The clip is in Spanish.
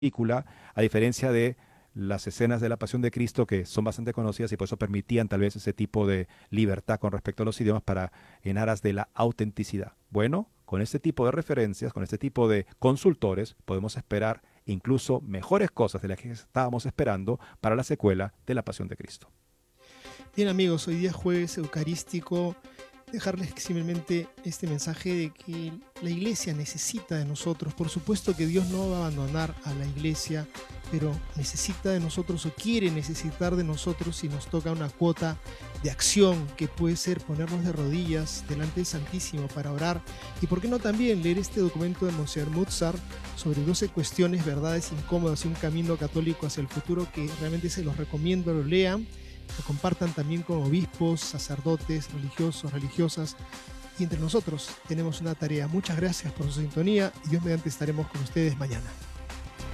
película, a diferencia de las escenas de la Pasión de Cristo que son bastante conocidas y por eso permitían tal vez ese tipo de libertad con respecto a los idiomas para en aras de la autenticidad. Bueno, con este tipo de referencias, con este tipo de consultores, podemos esperar incluso mejores cosas de las que estábamos esperando para la secuela de la Pasión de Cristo. Bien amigos, hoy día jueves eucarístico, dejarles simplemente este mensaje de que la iglesia necesita de nosotros. Por supuesto que Dios no va a abandonar a la iglesia, pero necesita de nosotros o quiere necesitar de nosotros si nos toca una cuota de acción que puede ser ponernos de rodillas delante del Santísimo para orar. Y por qué no también leer este documento de Monseñor Mutzar sobre 12 cuestiones, verdades incómodas y un camino católico hacia el futuro, que realmente se los recomiendo, lo lean, lo compartan también con obispos, sacerdotes, religiosos, religiosas, y entre nosotros tenemos una tarea. Muchas gracias por su sintonía y Dios mediante estaremos con ustedes mañana.